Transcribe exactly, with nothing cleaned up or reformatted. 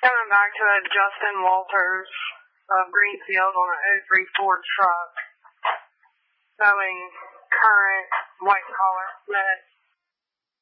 Coming back to that Justin Walters of Greenfield on an oh three Ford truck, showing current white collar minutes